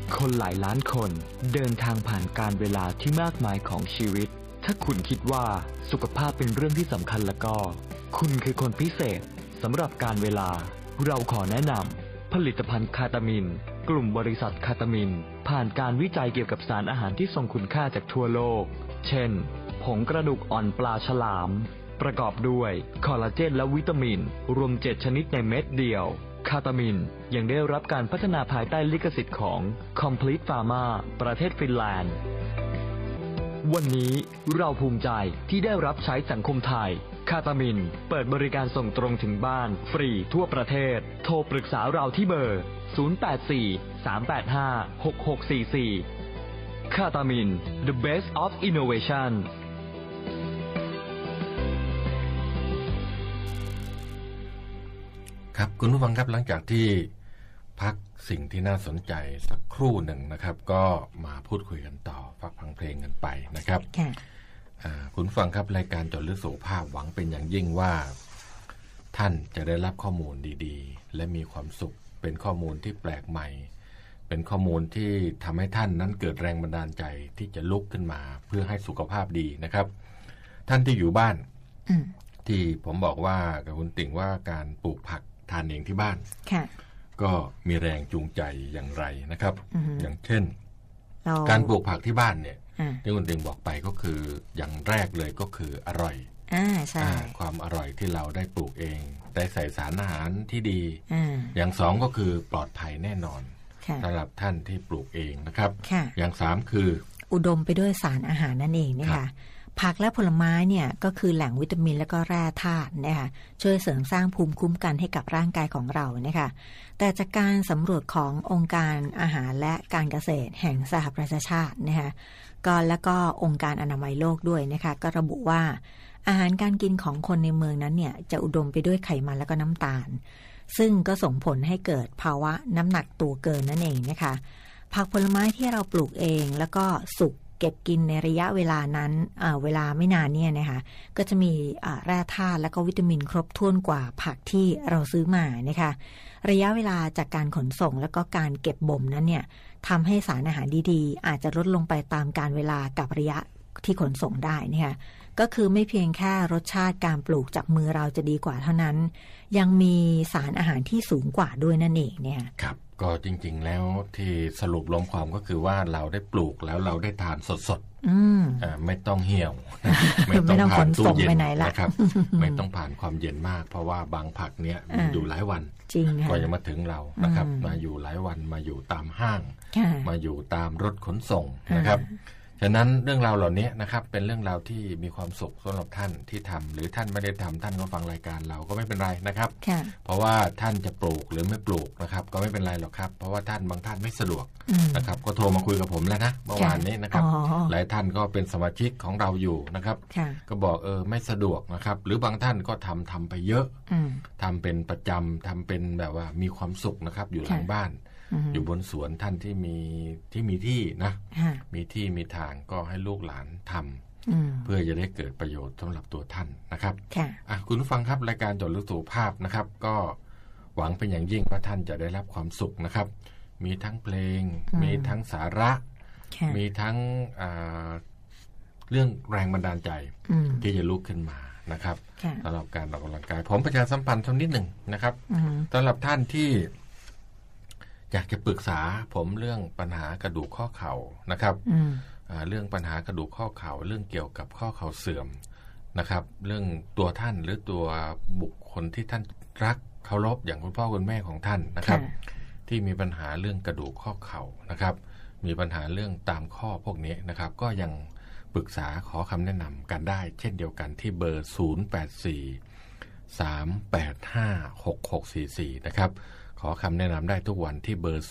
คนหลายล้านคนเดินทางผ่านการเวลาที่มากมายของชีวิตถ้าคุณคิดว่าสุขภาพเป็นเรื่องที่สำคัญแล้วก็คุณคือคนพิเศษสำหรับการเวลาเราขอแนะนำผลิตภัณฑ์คาตามินกลุ่มบริษัทคาตามินผ่านการวิจัยเกี่ยวกับสารอาหารที่ทรงคุณค่าจากทั่วโลกเช่นผงกระดูกอ่อนปลาฉลามประกอบด้วยคอลลาเจนและวิตามินรวม7ชนิดในเม็ดเดียวคาตามินยังได้รับการพัฒนาภายใต้ลิขสิทธิ์ของ Complete Pharma ประเทศฟินแลนด์วันนี้เราภูมิใจที่ได้รับใช้สังคมไทยคาตามินเปิดบริการส่งตรงถึงบ้านฟรีทั่วประเทศโทรปรึกษาเราที่เบอร์ 084-385-6644 คาตามิน The Best of Innovation ครับคุณผู้ฟังครับหลังจากที่พักสิ่งที่น่าสนใจสักครู่หนึ่งนะครับก็มาพูดคุยกันต่อฟังเพลงกันไปนะครับคุณผู้ฟังครับรายการเจาะลึกสุขภาพหวังเป็นอย่างยิ่งว่าท่านจะได้รับข้อมูลดีๆและมีความสุขเป็นข้อมูลที่แปลกใหม่เป็นข้อมูลที่ทำให้ท่านนั้นเกิดแรงบันดาลใจที่จะลุกขึ้นมาเพื่อให้สุขภาพดีนะครับท่านที่อยู่บ้านที่ผมบอกว่ากับคุณติ่งว่าการปลูกผักทานเองที่บ้านก็มีแรงจูงใจอย่างไรนะครับอย่างเช่นการปลูกผักที่บ้านเนี่ยที่คุณติ่งบอกไปก็คืออย่างแรกเลยก็คืออร่อยใช่ความอร่อยที่เราได้ปลูกเองได้ใส่สารอาหารที่ดีอย่างสองก็คือปลอดภัยแน่นอนสำหรับท่านที่ปลูกเองนะครับอย่างสามคืออุดมไปด้วยสารอาหารนั่นเองนะคะผักและผลไม้เนี่ยก็คือแหล่งวิตามินและก็แร่ธาตุนะคะช่วยเสริมสร้างภูมิคุ้มกันให้กับร่างกายของเรานะคะแต่จากการสำรวจขององค์การอาหารและการเกษตรแห่งสหประชาชาตินะคะแล้วก็องค์การอนามัยโลกด้วยนะคะก็ระบุว่าอาหารการกินของคนในเมืองนั้นเนี่ยจะอุดมไปด้วยไขมันและก็น้ำตาลซึ่งก็ส่งผลให้เกิดภาวะน้ำหนักตัวเกินนั่นเองนะคะผักผลไม้ที่เราปลูกเองแล้วก็สุกเก็บกินในระยะเวลานั้นเวลาไม่นานเนี่ยนะคะก็จะมีแร่ธาตุและก็วิตามินครบถ้วนกว่าผักที่เราซื้อมานะคะระยะเวลาจากการขนส่งแล้วก็การเก็บบ่มนั้นเนี่ยทำให้สารอาหารดีๆอาจจะลดลงไปตามกาลเวลากับระยะที่ขนส่งได้นะคะก็คือไม่เพียงแค่รสชาติการปลูกจากมือเราจะดีกว่าเท่านั้นยังมีสารอาหารที่สูงกว่าด้วยนั่นเองเนี่ยครับก็จริงๆแล้วที่สรุปรวมความก็คือว่าเราได้ปลูกแล้วเราได้ทานสดๆไม่ต้องเหี่ยวไม่ต้องผ่านตู้เย็นนะครับไม่ต้องผ่านความเย็นมากเพราะว่าบางผักเนี้ยอยู่หลายวันกว่าจะมาถึงเรานะครับมาอยู่หลายวันมาอยู่ตามห้างมาอยู่ตามรถขนส่งนะครับฉะนั้นเรื่องราวเหล่านี้นะครับเป็นเรื่องราวที่มีความสุขสำหรับท่านที่ทำหรือท่านไม่ได้ทำท่านก็ฟังรายการเราก็ไม่เป็นไรนะครับเพราะว่าท่านจะปลูกหรือไม่ปลูกนะครับก็ไม่เป็นไรหรอกครับเพราะว่าท่านบางท่านไม่สะดวกนะครับก็โทรมาคุยกับผมแล้วนะเมื่อวานนี้นะครับหลายท่านก็เป็นสมาชิกของเราอยู่นะครับก็บอกไม่สะดวกนะครับหรือบางท่านก็ทำไปเยอะทำเป็นประจำทำเป็นแบบว่ามีความสุขนะครับอยู่หลังบ้านอยู่บนสวนท่านที่มีที่นะมีที่มีทางก็ให้ลูกหลานทำเพื่อจะได้เกิดประโยชน์สำหรับตัวท่านนะครับคุณผู้ฟังครับรายการเจาะลึกสุขภาพนะครับก็หวังเป็นอย่างยิ่งว่าท่านจะได้รับความสุขนะครับมีทั้งเพลงมีทั้งสาระมีทั้งเรื่องแรงบันดาลใจที่จะลุกขึ้นมานะครับสำหรับการออกกำลังกายผมประชาสัมพันธ์สักนิดหนึ่งนะครับสำหรับท่านที่อยากจะปรึกษาผมเรื่องปัญหากระดูกข้อเข่านะครับเรื่องปัญหากระดูกข้อเข่าเรื่องเกี่ยวกับข้อเข่าเสื่อมนะครับเรื่องตัวท่านหรือตัวบุคคลที่ท่านรักเคารพอย่างคุณพ่อคุณแม่ของท่านนะครับที่มีปัญหาเรื่องกระดูกข้อเข่านะครับมีปัญหาเรื่องตามข้อพวกนี้นะครับก็ยังปรึกษาขอคำแนะนำกันได้เช่นเดียวกันที่เบอร์ 084-385-6644 นะครับขอคำแนะนำได้ทุกวันที่เบอร์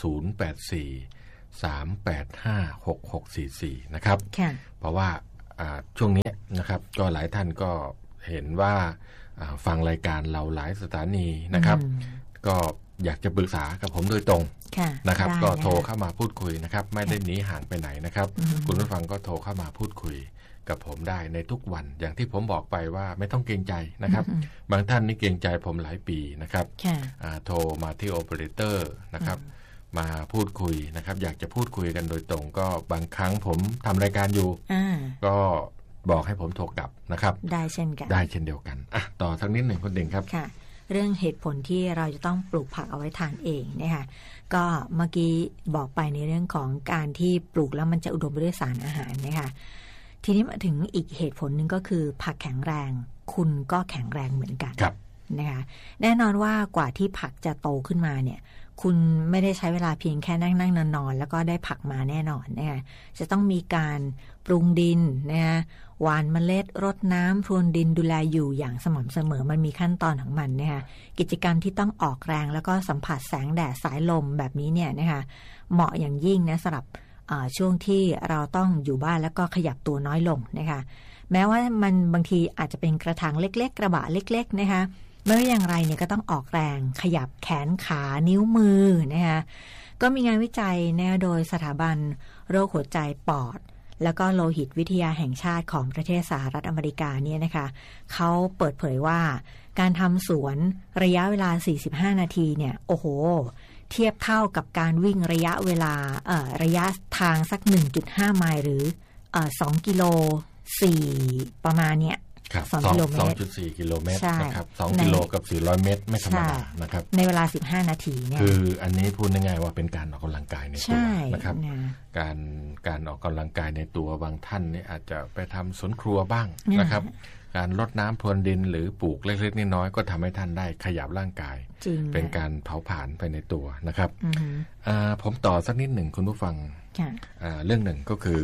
084-385-6644 นะครับเพราะว่าช่วงนี้นะครับก็หลายท่านก็เห็นว่าฟังรายการเราหลายสถานีนะครับก็อยากจะปรึกษากับผมโดยตรงนะครับก็โทรเข้ามาพูดคุยนะครับไม่ได้หนีห่างไปไหนนะครับคุณผู้ฟังก็โทรเข้ามาพูดคุยกับผมได้ในทุกวันอย่างที่ผมบอกไปว่าไม่ต้องเกรงใจนะครับบางท่านนี่เกรงใจผมหลายปีนะครับโทรมาที่โอเปอเรเตอร์นะครับมาพูดคุยนะครับอยากจะพูดคุยกันโดยตรงก็บางครั้งผมทำรายการอยู่ก็บอกให้ผมโทรกลับนะครับได้เช่นกันได้เช่นเดียวกันต่อทั้งนิดหนึ่งคุณเด่งครับค่ะเรื่องเหตุผลที่เราจะต้องปลูกผักเอาไว้ทานเองนะคะก็เมื่อกี้บอกไปในเรื่องของการที่ปลูกแล้วมันจะอุดมไปด้วยสารอาหารนะคะทีนี้มาถึงอีกเหตุผลหนึ่งก็คือผักแข็งแรงคุณก็แข็งแรงเหมือนกันนะคะแน่นอนว่ากว่าที่ผักจะโตขึ้นมาเนี่ยคุณไม่ได้ใช้เวลาเพียงแค่นั่งนอนแล้วก็ได้ผักมาแน่นอนนะคะจะต้องมีการปรุงดินนะคะหว่านเมล็ดรดน้ำพรวนดินดูแลอยู่อย่างสม่ำเสมอมันมีขั้นตอนของมันนะคะกิจกรรมที่ต้องออกแรงแล้วก็สัมผัสแสงแดดสายลมแบบนี้เนี่ยนะคะเหมาะอย่างยิ่งนะสำหรับช่วงที่เราต้องอยู่บ้านแล้วก็ขยับตัวน้อยลงนะคะแม้ว่ามันบางทีอาจจะเป็นกระถางเล็กๆกระบะเล็กๆนะคะไม่ว่าอย่างไรเนี่ยก็ต้องออกแรงขยับแขนขานิ้วมือนะคะก็มีงานวิจัยนะโดยสถาบันโรคหัวใจปอดแล้วก็โลหิตวิทยาแห่งชาติของประเทศสหรัฐอเมริกาเนี่ยนะคะเขาเปิดเผยว่าการทำสวนระยะเวลา45นาทีเนี่ยโอ้โหเทียบเท่ากับการวิ่งระยะเวลาระยะทางสัก 1.5 ไมล์หรือ2กิโล4ประมาณเนี่ย2 กิโลเมตร 2.4 กิโลเมตรนะครับ2กิโลกับ400เมตรไม่ธรรมดานะครับในเวลา15นาทีเนี่ยคืออันนี้พูดง่ายๆว่าเป็นการออกกำลังกายในตัวนะครับการออกกำลังกายในตัวบางท่านนี่อาจจะไปทำสวนครัวบ้างนะครับการรดน้ำพรวนดินหรือปลูกเล็กๆน้อยๆก็ทำให้ท่านได้ขยับร่างกายเป็นการเผาผลาญไปในตัวนะครับผมต่อสักนิดหนึ่งคุณผู้ฟังเรื่องหนึ่งก็คือ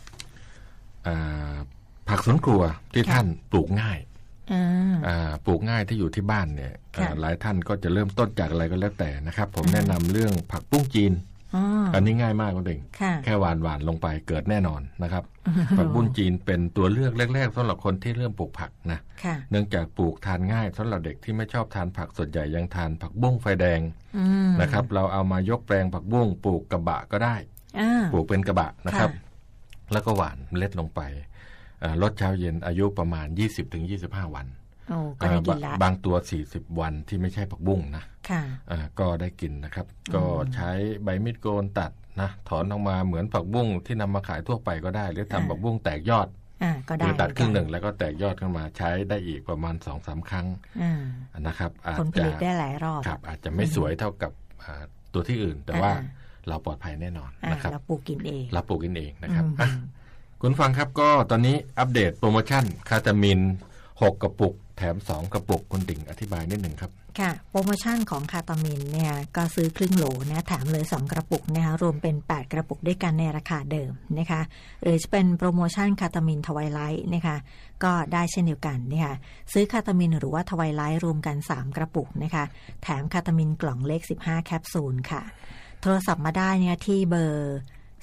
ผักสวนครัวที่ท่านปลูกง่ายปลูกง่ายที่อยู่ที่บ้านเนี่ยหลายท่านก็จะเริ่มต้นจากอะไรก็แล้วแต่นะครับผมแนะนำเรื่องผักบุ้งจีนอันนี้ง่ายมากคุณเองแค่หวานลงไปเกิดแน่นอนนะครับผักบุ้งจีนเป็นตัวเลือกแรกๆสำหรับคนที่เริ่มปลูกผักนะเนื่องจากปลูกทานง่ายสำหรับเด็กที่ไม่ชอบทานผักส่วนใหญ่ยังทานผักบุ้งไฟแดงนะครับเราเอามายกแปลงผักบุ้งปลูกกระบะก็ได้ปลูกเป็นกระบะนะครับแล้วก็หว่านเมล็ดลงไปลดเช้าเย็นอายุประมาณ 20-25 วันบางตัว40วันที่ไม่ใช่ผักบุ้งนะก็ได้กินนะครับก็ใช้ใบมีดโกนตัดนะถอนออกมาเหมือนผักบุ้งที่นำมาขายทั่วไปก็ได้หรือทำผักบุ้งแตกยอดหรือตัดครึ่งหนึ่งแล้วก็แตกยอดขึ้นมาใช้ได้อีกประมาณ 2-3 ครั้งนะครับผลผลิตได้หลายรอบอาจจะไม่สวยเท่ากับตัวที่อื่นแต่ว่าเราปลอดภัยแน่นอนนะครับเราปลูกกินเองนะครับคุณฟังครับก็ตอนนี้อัปเดตโปรโมชั่นคาตามิน6กระปุกแถม2กระปุกคุณดิ่งอธิบายนิดหนึ่งครับค่ะโปรโมชั่นของคาตามินเนี่ยก็ซื้อครึ่งโหลนะแถมเลย2กระปุกนะคะรวมเป็น8กระปุกด้วยกันในราคาเดิมนะคะหรือจะเป็นโปรโมชั่นคาตามินทวายไลท์นะคะก็ได้เช่นเดียวกันนะคะซื้อคาตามินหรือว่าทวายไลท์รวมกัน3กระปุกนะคะแถมคาตามินกล่องเล็ก15แคปซูลค่ะโทรศัพท์มาได้เนี่ยที่เบอร์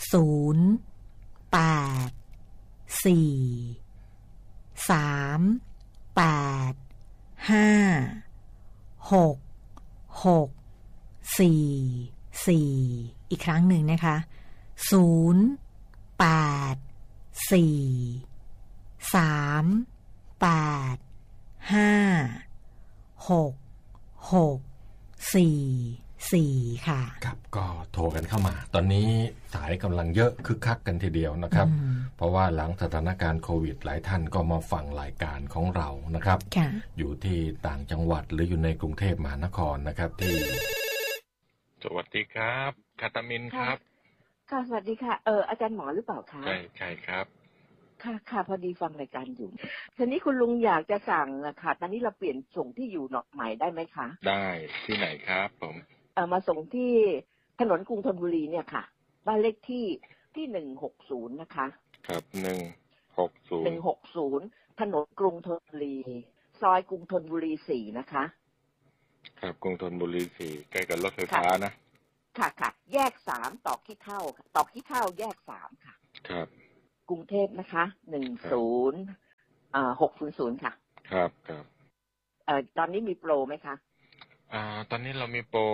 อีกครั้งหนึ่งนะคะ084385664ค่ะครับก็โทรกันเข้ามาตอนนี้สายกำลังเยอะคึกคักกันทีเดียวนะครับเพราะว่าหลังสถานการณ์โควิดหลายท่านก็มาฟังรายการของเรานะครับอยู่ที่ต่างจังหวัดหรืออยู่ในกรุงเทพมหานครนะครับที่สวัสดีครับคาตามินครับค่ะสวัสดีค่ะอาจารย์หมอหรือเปล่าคะใช่ครับค่ะพอดีฟังรายการอยู่ทีนี้คุณลุงอยากจะสั่งค่ะตอนนี้เราเปลี่ยนส่งที่อยู่หนอกใหม่ได้ไหมคะได้ที่ไหนครับผมมาส่งที่ถนนกรุงธนบุรีเนี่ยค่ะบ้านเลขที่160นะคะครับ 160ถนนกรุงธนบุรีซอยกรุงธนบุรี4นะคะครับกรุงธนบุรี4ใกล้กับรถไฟฟ้านะค่ะแยก3ตอกขี้เถ้าตอกขี้เถ้าแยก3ค่ะครับกรุงเทพนะคะ10600ค่ะครับตอนนี้มีโปรไหมคะตอนนี้เรามีโปร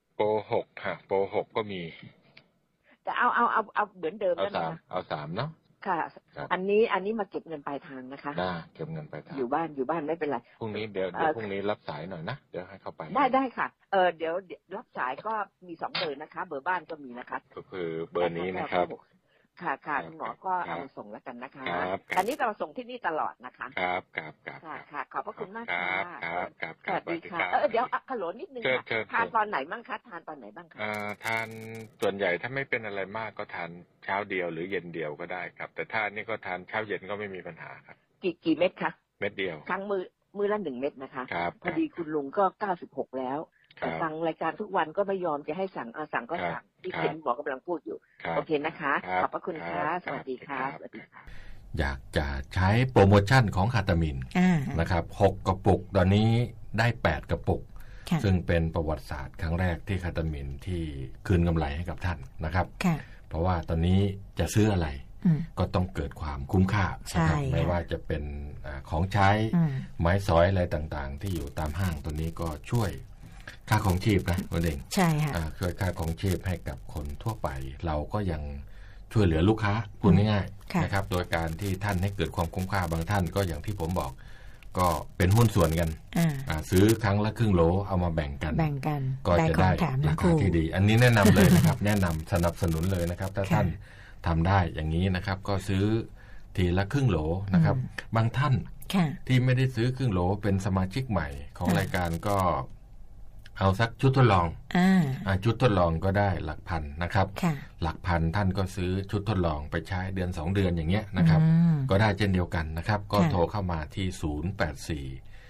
6ค่ะโปร6ก็มีแต่เอาเหมือนเดิมแล้วนะเอา3เนาะค่ะอันนี้มาเก็บเงินปลายทางนะคะได้เก็บเงินปลายทางอยู่บ้านไม่เป็นไรพรุ่งนี้เดี๋ยวพรุ่งนี้รับสายหน่อยนะเดี๋ยวให้เข้าไปได้ค่ะเดี๋ยวรับสายก็มี2 เบอร์นะคะเบอร์บ้านก็มีนะคะก็คือเบอร์นี้นะครับค่ะคุณหมอก็เอามาส่งแล้วกันนะคะอันนี้เราส่งที่นี่ตลอดนะคะครับค่ะขอบพระคุณมากค่ะครับสวัสดีค่ะเดี๋ยวขอโทษนิดนึงค่ะทานตอนไหนบ้างคะทานส่วนใหญ่ถ้าไม่เป็นอะไรมากก็ทานเช้าเดียวหรือเย็นเดียวก็ได้ครับแต่ถ้านี่ก็ทานเช้าเย็นก็ไม่มีปัญหาครับกี่เม็ดคะเม็ดเดียวครั้งมือละ1 เม็ดนะคะพอดีคุณลุงก็96แล้วฟังรายการทุกวันก็ไม่ยอมจะให้สั่งก็สั่งที่เข็นหมอกำลังพูดอยู่โอเคนะคะขอบพระคุณค่ะสวัสดีค่ะอยากจะใช้โปรโมชั่นของคาตามินนะครับ6 กระปุกตอนนี้ได้8 กระปุกซึ่งเป็นประวัติศาสตร์ครั้งแรกที่คาตามินที่คืนกำไรให้กับท่านนะครับเพราะว่าตอนนี้จะซื้ออะไรก็ต้องเกิดความคุ้มค่านะครับไม่ว่าจะเป็นของใช้ไม้สอยอะไรต่างๆที่อยู่ตามห้างตัวนี้ก็ช่วยค่าของชีพนะคุณเองใช่ค่ะช่วยค่าของชีพให้กับคนทั่วไปเราก็ยังช่วยเหลือลูกค้าพูดง่ายๆนะครับโดยการที่ท่านให้เกิดความคุ้มค่าบางท่านก็อย่างที่ผมบอกก็เป็นหุ้นส่วนกันซื้อครั้งละครึ่งโหลเอามาแบ่งกันก็จะได้ราคาที่ดีอันนี้แนะนำเลยนะครับแนะนำสนับสนุนเลยนะครับถ้าท่านทำได้อย่างนี้นะครับก็ซื้อทีละครึ่งโหลนะครับบางท่านที่ไม่ได้ซื้อครึ่งโหลเป็นสมาชิกใหม่ของรายการก็เอาสักชุดทดลองชุดทดลองก็ได้หลักพันนะครับหลักพันท่านก็ซื้อชุดทดลองไปใช้เดือน2 เดือนอย่างเงี้ยนะครับก็ได้เช่นเดียวกันนะครับก็โทรเข้ามาที่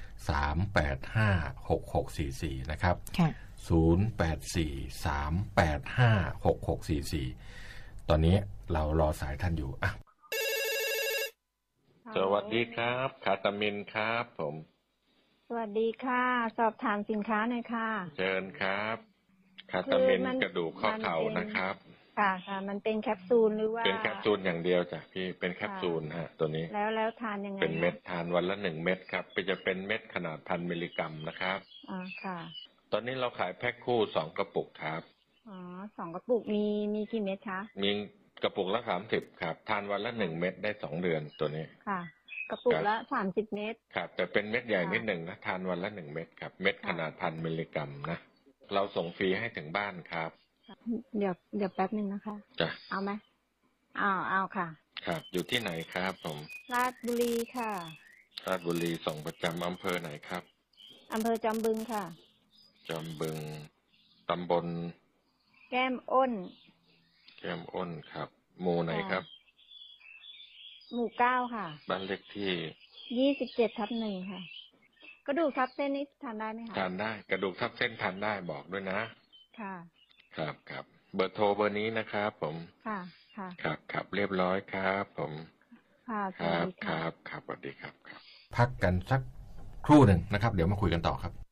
084-385-6644นะครับ084-385-6644ตอนนี้เรารอสายท่านอยู่สวัสดีครับคาตามินครับผมสวัสดีค่ะสอบถามสินค้าหน่อยค่ะเชิญครับคาตามินกระดูกข้อเข่านะครับค่ะมันเป็นแคปซูลหรือว่าเป็นแคปซูลอย่างเดียวจ้ะพี่เป็นแคปซูลฮะตัวนี้แล้วทานยังไงเป็นเม็ดทานวันละ1 เม็ดครับจะเป็นเม็ดขนาด1,000 มิลลิกรัมนะครับค่ะตอนนี้เราขายแพ็คคู่2 กระปุกครับ 2 กระปุกมีกี่เม็ดคะมีกระปุกละ30ครับทานวันละ1 เม็ดได้2 เดือนตัวนี้ค่ะกระปุกละ30 เม็ดครับแต่เป็นเม็ดใหญ่นิดหนึ่งนะทานวันละ1 เม็ดครับเม็ดขนาด1,000 มิลลิกรัมนะเราส่งฟรีให้ถึงบ้านครับเดี๋ยวแป๊บนึงนะคะจ้ะเอาไหมเอาค่ะครับอยู่ที่ไหนครับผมราชบุรีค่ะราชบุรีส่งประจำอำเภอไหนครับอำเภอจอมบึงค่ะจอมบึงตำบลแก้มอ้นครับหมู่ไหนครับหมู่9ค่ะบ้านเลขที่ 27/1ค่ะกระดูกทับเส้นนี้ทานได้ไหมคะทานได้กระดูกทับเส้นทานได้บอกด้วยนะค่ะครับเบอร์โทรเบอร์นี้นะครับผมครับเรียบร้อยครับผมครับสวัสดีครับพักกันสักครู่หนึ่งนะครับเดี๋ยวมาคุยกันต่อครับ